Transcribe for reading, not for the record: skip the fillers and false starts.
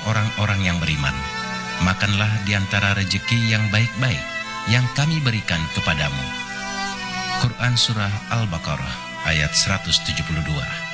orang-orang yang beriman. Makanlah di antara rejeki yang baik-baik yang kami berikan kepadamu. Quran Surah Al-Baqarah ayat 172.